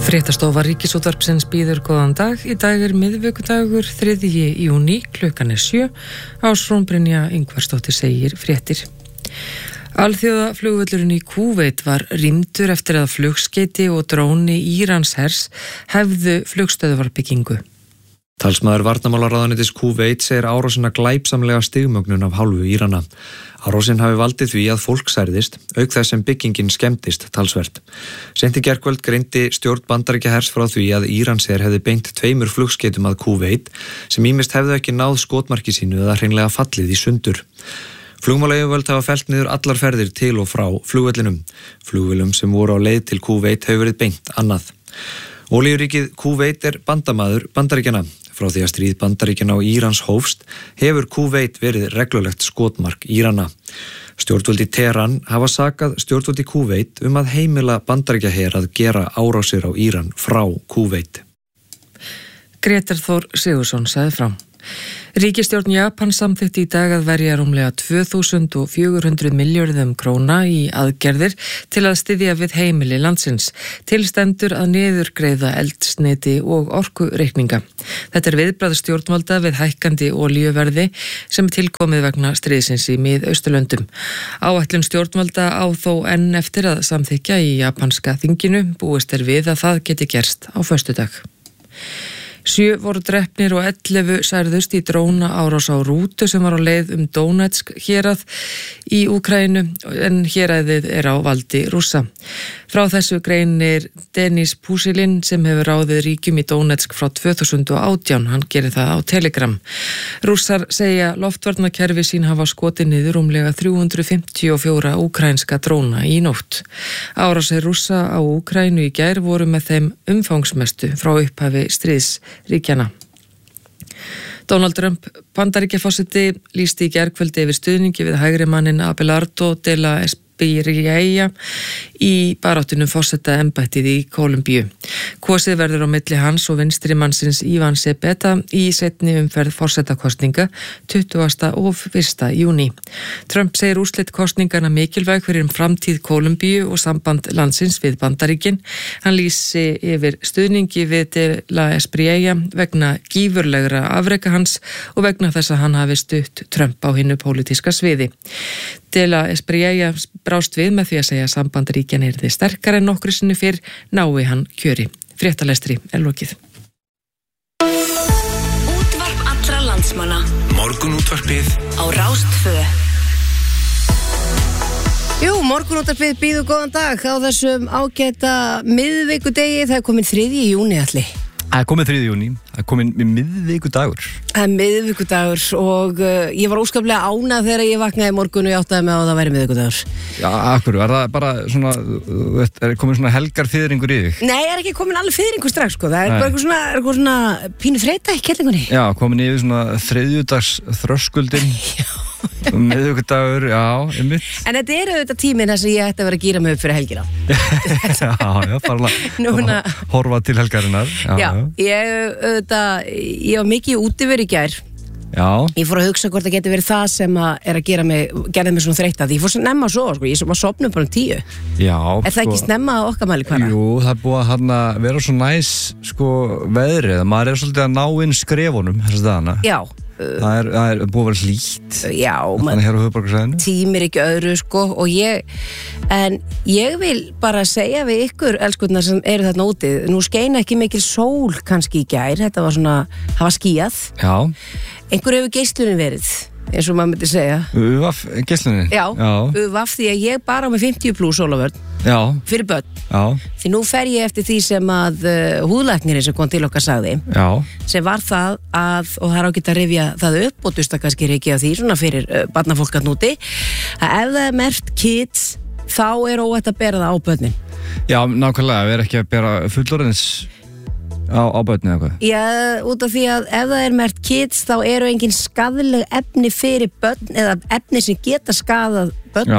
Fréttastofa Ríkisútvarpsins býður góðan dag. Í dag miðvikudagur 3. júní, klukkan 7. Ásrún Brynja Ingvarsdóttir segir fréttir. Alþjóðaflugvöllurinn í Kúveit var rýmdur eftir að flugskeyti og dróni Íranshers hefðu flugstöðvarbyggingu. Talsmaður varnarmálaráðuneytis Kúveit segir árásina glæpsamlega stigmögnun af hálfu Írana. Árásin hafi valdið því að fólk særðist, auk þess sem byggingin skemmdist talsvert. Seint í gærkvöld greindi stjórn Bandaríkjahers frá því að Íransher hefði beint 2 flugskeytum að Kúveit sem ýmist hefðu ekki náð skotmarki sínu eða hreinlega fallið í sundur. Flugmálayfirvöld hafa fellt niður allar ferðir til og frá flugvellinum. Flugvélum sem voru á leið til Kúveit hefur verið beint annað. Olíuríkið Kúveit bandamaður Bandaríkjanna. Frá því að stríð Bandaríkjanna og Írans hófst hefur Kúveit verið reglulegt skotmark Írana. Stjórnvöld í Teheran hafa sakað stjórnvöld í Kúveit að heimila Bandaríkjaher að gera árásir á Íran frá Kúveit. Grétar Þór Sigurðsson sagði frá. Ríkisstjórn Japan samþykkti í dag að verja rúmlega 2.400 milljörðum króna í aðgerðir til að styðja við heimili landsins. Til stendur að niðurgreiða eldsneyti og orkureikninga. Þetta viðbragð stjórnvalda við hækkandi olíuverði sem tilkomið vegna stríðsins í Mið-Austurlöndum. Áætlun stjórnvalda á þó enn eftir að samþykkja í japanska þinginu, búist við að það geti gerst á föstudag. 7 voru drepnir og 11 særðust í dróna árás á rútu sem var á leið Donetsk hérað í Úkraínu en héraðið á valdi Rússa. Frá þessu greinir Denis Pusilin sem hefur ráðið ríkjum í Donetsk frá 2018. Hann gerir það á Telegram. Rússar segja loftvarnakerfi sín hafa skotið niður rúmlega 354 úkraínska dróna í nótt. Árásir Rússa á Úkraínu í gær voru með þeim umfangsmestu frá upphafi stríðsríkjanna. Donald Trump, Bandaríkjaforseti, lýsti í gærkvöldi yfir stuðningi við hægri manninn Abelardo de la Espriella í baráttunum forsetaembættið í Kólumbíu. Kosið verður á milli hans og vinstri mannsins Ivan Cepeda í seinni umferð forsetakostninga 20. og 1. júní. Trump segir úrslit kosningarna mikilvæg fyrir framtíð Kólumbíu og samband landsins við Bandaríkin. Hann lýsi yfir stuðningi við de la Espriella vegna gífurlegra afreka hans og vegna þess að hann hafi stutt Trump á hinu pólitíska sviði. De la Espriella brást við með því að segja að samband ríkjanna yrði sterkara en nokkru sinni fyrr nái hann kjöri. Fréttalestri lokið. Útvarp allra landsmanna. Morgunútvarpið á Rás 2. Jú, morgunútvarpið býður góðan dag á þessum ágæta miðvikudegi. Það komin 3. júní allir. Það komin 3. júní, það komin miðvikudagur. Það miðvikudagur og ég var óskaplega ánað þegar ég vaknaði í morgun og ég áttaði mig á að það væri miðvikudagur. Já, akkur, er það bara svona, komin svona helgarfiðringur í þig? Nei, ekki komin alveg fiðringur strax, sko. Það bara eitthvað svona pínu þreyta í kellingunni. Já, komin yfir svona þriðjudags þröskuldin. Miðvikudagur, já, einmitt. En þetta auðvitað tíminn þess að ég ætti að vera að gíra mig upp fyrir helgina. Já, fara að horfa til helgarinnar. Já, ég var mikið útiver í gær. Já. Ég fór að hugsa hvort það geti verið það sem að gerði mig svona þreytta. Því ég fór svo snemma að sofa, sko. Ég var sofnuð bara 10. Já. Er það ekki snemma á okkar mælikvarða? Jú, það búið að vera svo næs, sko, veðrið. Maður svolítið að ná inn skrefunum þess dagana. Já. Það er búið að vera hlýtt. Já, hér á höfuðborgarsvæðinu. Tímir ekki öðru, sko, og ég vil bara segja við ykkur, elskurnar sem eru þarna úti, nú skeina ekki mikil sól kannski í gær, þetta var svona, það var skýjað. Já. Einhver hefur geislunin verið, eins og maður myndi segja. UVAF geislunin? Já, UVAF, því að ég bara á með 50+ sólavörn. Já. Fyrir börn. Já. Því nú fer ég eftir því sem að húðlæknirinn sem kom til okkar sagði. Já. Sem var það að, og það er ágætt að rifja það upp og dusta kannski reiki á því svona fyrir barnafólk að núti, að ef það er merkt kids, þá er óhætt að bera það á börnin. Já, nákvæmlega, við erum ekki að bera fullorðins á börnin eða hvað? Já, út af því að ef það er merkt kids, þá eru engin skaðleg efni fyrir börn eða efni sem geta skaðað börn. Já.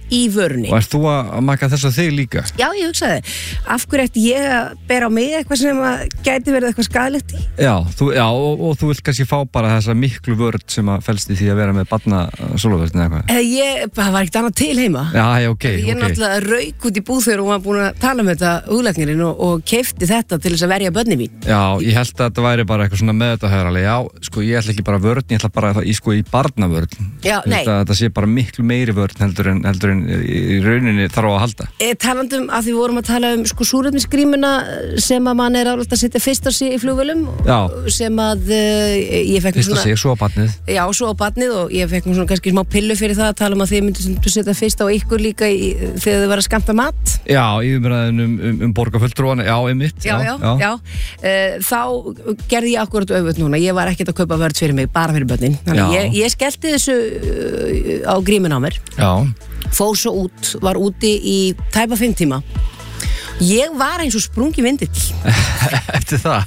í vörunni. Og ert þú að maka þess að þig líka? Já, ég hugsaði, af hverju ætti ég að bera á mig eitthvað sem að gæti verið eitthvað skaðlegt í? Já, og þú vilt kannski fá bara þessa miklu vörn sem að felst í því að vera með barna sólarvörn eða eitthvað? Það var ekkert annað til heima. Já, ok. Ég náttúrulega rauk út í búð þegar hún var búin að tala um þetta húðlæknirinn og keipti þetta til þess að verja börnin mín. Já, ég held að þetta væri bara eitthvað svona með þetta höfðarlega. Já, sko, ég ætla ekki bara vörn, ég ætla bara í barnavörn. Já, nei. Þetta sé bara miklu meiri vörn heldur en í rauninni þarf á að halda. Talandum að því vorum að tala um sko súrefnisgrímuna sem að mann alltaf að setja fyrst á sig í flugvélum sem að ég fekk fyrst á sig, svo á barnið. Já, svo á barnið og ég fekk svona kannski smá pillu fyrir það að tala um að þið myndu setja fyrst á ykkur líka þegar þið var að skammta mat. Já, í umræðin borgarfulltrúan, já, einmitt. Já. Þá gerði ég akkurat öfugt núna, ég var ekkert að kaupa vörn fyrir mig, bara fyrir börnin. Þannig ég skellti þessu á grímin á mér. Já. Fór svo út, var úti í tæpa 5 tíma. Ég var eins og sprungi vindill. Eftir það?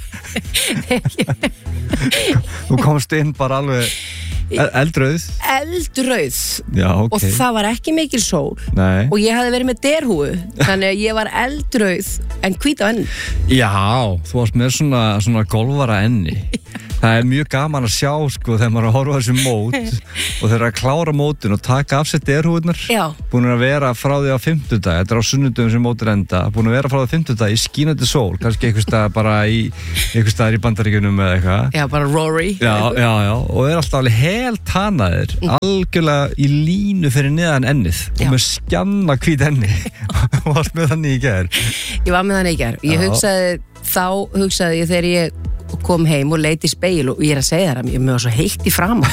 Þú komst inn bara alveg eldrauð? Eldrauð. Já, ok. Og það var ekki mikil sól. Nei. Og ég hafði verið með derhúfu. Þannig að ég var eldrauð en hvít á enni. Já, þú varst með svona golfara enni. Það er mjög gaman að sjá sko þegar maður er að horfa á þessu mót og þeir eru að klára mótin og taka af sér derhúfurnar. Já. Búin að vera frá því á 50 dag, þetta er á sunnudöfum sem mótir enda, búin að vera frá því á 50 dag í skínandi sól, kannski einhvers staðar bara einhvers staðar í Bandaríkjunum eða eitthvað. Já, bara Rory. Já, og þeir eru alltaf alveg helt tanaðir, algjörlega í línu fyrir neðan ennið og með skjanna hvít enni og varst með þannig í gær. Ég var með þannig í gær. Hugsaði ég þegar ég kom heim og leit í speil og ég er að segja þér að ég var svo heitt í framan.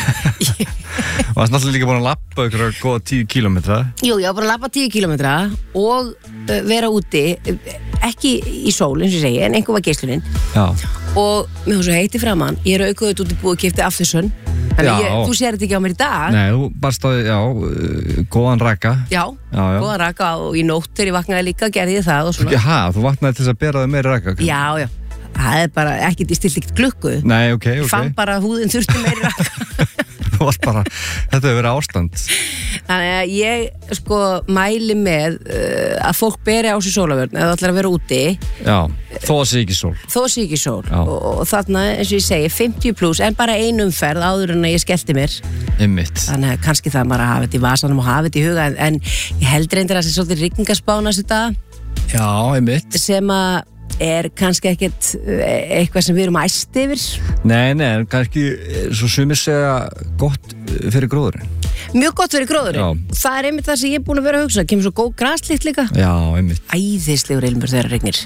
Varst náttúrulega líka búin að labba ykkur góða 10 kilometra? Jú, ég var búin að labba 10 kilometra og vera úti, ekki í sól eins og ég segi, en einhver var geislunin. Já. Og mér var svo heitt í framan, ég er auðvitað út í búið og keypti Aftersun. Þannig þú sér þetta ekki á mér í dag. Nei, þú barst á því, góðan raka. Já, góðan raka og í nótt þegar ég vaknaði líka, gerði ég það og svona. Já, þú vaknaði til þess að bera þig meiri raka? Já. Það er bara ekkert, ég stilt ekkert glukku. Nei, ok. Fann bara að húðin þurfti meiri raka. Þú varst bara, þetta hefur verið ástand. Þannig að ég sko mæli með að fólk beri á sig sólavörn eða ætlar að vera úti. Já, þó að sé ekki sól. Þó að sé ekki sól. Og þarna, eins og ég segi, 50+ en bara ein umferð áður en að ég skellti mér. Einmitt. Þannig að kannski það bara hafa þetta í vasanum og hafa þetta í huga en ég held reyndar að það sé svolítið rigningarspána þetta. Já, einmitt. Sem að er kannski ekkert eitthvað sem við erum æst yfir. Nei, en kannski svo sumir segja gott fyrir gróðurinn. Mjög gott fyrir gróðurinn. Já. Það er einmitt það sem ég er búin að vera að hugsa. Kemur svo góð graslikt líka. Já, einmitt. Æðislegur ilmur þegar regnir.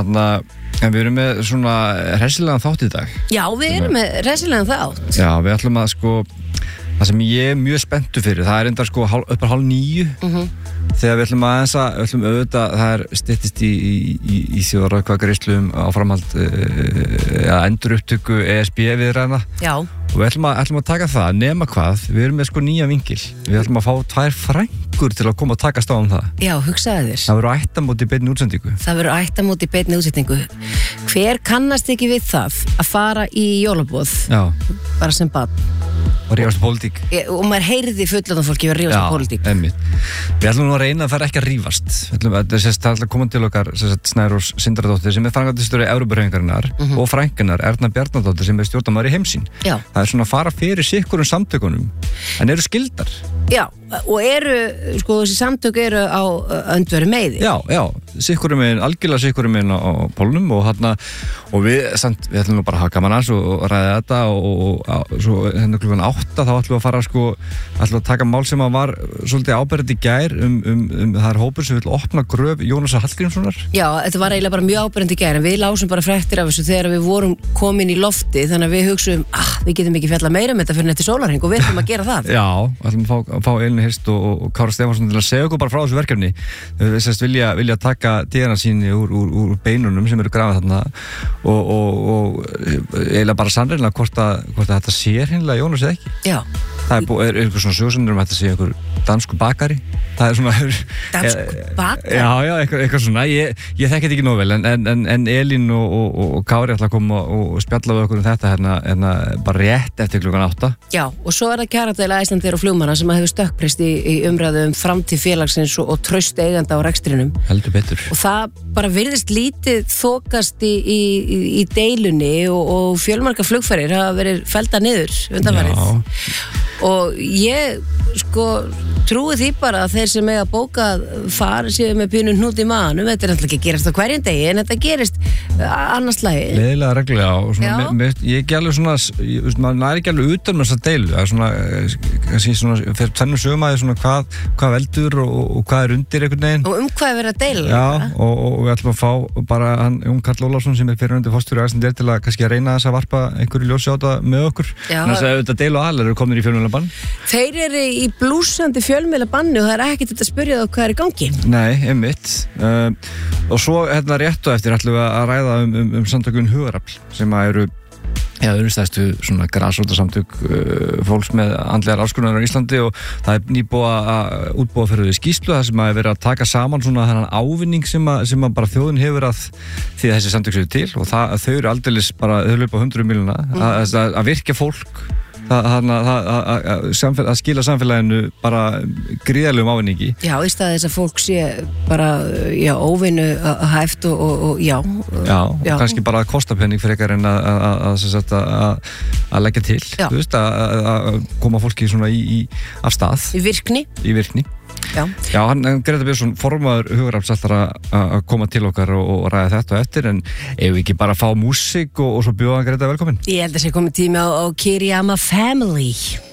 En við erum með svona hressilegan þátt í dag. Já, við erum með hressilegan þátt. Já, við ætlum að sko, það sem ég er mjög spenntur fyrir, það er enda sko upp á 8:30. Þegar við ætlum auðvitað, það er styttist í þjóðaratkvæðagreiðslum á framhald endur upptöku ESB viðræðna. Já. Og við ætlum að taka það, nema hvað, við erum með sko nýja vingil. Við ætlum að fá 2 frængur til að koma að takast á það. Já, hugsaðu þér. Það verður ættamót í beinni útsendingu. Það verður ættamót í beinni útsendingu. Hver kannast ekki við það að fara í jólaboð? Já. Bara sem barn. Og rífast pólitík. Og maður heyrði fullorðna fólki að rífast pólitík. Já, einmitt. Við ætlum nú að reyna að fara ekki að rífast. Það er alltaf komað til okkar Snærós Sindradóttir sem er framkvæmdastjóri Evrópuhreyfingarinnar og frænkunnar Erna Bjarnadóttir sem er stjórnarmaður í Heimsýn. Já. Það er svona að fara fyrir sikkurum samtökunum en eru skildar. Já, og sko þessi samtök eru á öndveru meiði. Já, algjörlega sikkurum megin á pólnum og við ætlum nú bara að hafa gaman aðeins og ræða þetta og svo hérna klukkan 8 þá ætlum við að fara ætlum að taka mál sem að var svolítið áberandi í gær það er hópur sem vil opna gröf Jónasar Hallgrímssonar. Já, þetta var eiginlega bara mjög áberandi í gær en við lásum bara fréttir af þessu þegar við vorum komin í lofti þannig að við hugsaum, við getum ekki fjalla meira um þetta fyrir eftir sólarhring og við ætlum að gera það. Já, ætlum að fá Elínu Hirst og Kára Stefánsson til að segja okkur bara frá þessu verkefni. Við vilja taka DNA síni úr beinunum sem eru grafað þarna og eiginlega bara sannreynlega hvort að þetta sé hreinlega Jónas eða ekki. Já. Það er eitthvað svona sögsundur um að þetta sé einhver dansku bakari. Það svona Dansku bakari? Já, eitthvað svona. Ég þekki þetta ekki nóg vel, en Elín og Kári ætla að koma og spjalla við okkur þetta hérna bara rétt eftir 8:00. Já, og svo það kjaradeila Icelandair og flugmanna sem hefur stökkbreyst í umræðu framtíð félagsins og traust eiganda á rekstrinum. Heldur betur. Og það bara virðist lítið þokast í deilunni og fjölmarga flugferðir hafa verið felldar niður undanfarið. Og ég trúi því bara að þeir sem eiga bókað fara séu með pínu hnút í maganum. Þetta alltaf ekki gerast á hverjum degi, en þetta gerist annars lagi. Leiðilega reglulega og svona, ég ekki alveg svona, maður næri ekki alveg utan með þessa deilu. Það er svona, kannski svona, fyrir tennum sögum að svona hvað veldur og hvað undir einhvern veginn. Og hvað er verið að deila? Já, og við ætlum að fá bara Jón Karl Ólafsson sem fyrirhundi forstjóri Icelandair til að kannski að reyna þess að varpa einhverju ljósi á þetta með okkur. Þannig að auðvitað deilu og aðlar eru komin í fjölmiðlabann. Þeir eru í blúsandi fjölmiðlabanni og það er ekkert þetta að spyrja þá hvað er í gangi. Nei, einmitt. Og svo rétt og eftir ætlum við að ræða um samtökun Hugarafl sem að eru stærstu svona grasrótarsamtök fólks með andlegar áskoranir á Íslandi og það er nýbúið að útbúa fyrir skýrslu þar sem að vera að taka saman svona þennan ávinning sem að bara þjóðin hefur að því að þessi samtök séu til og þau eru aldeilis bara, þau löpa 100 milljóna að virkja fólk að skila samfélaginu bara gríðarlegum ávinningi. Já, í stað þess að fólk sé bara, óvinnu hæft og já. Já, og kannski bara að kosta penning frekar en að leggja til, þú veist, að koma fólki svona af stað. Í virkni. Já, hann Grétar Björnsson, formaður Hugarafls ætlar að koma til okkar og ræða þetta eftir, en ef við ekki bara fá músík og svo bjóða hann Grétar velkomin. Ég held að það sé komið tími á Kiriyama Family.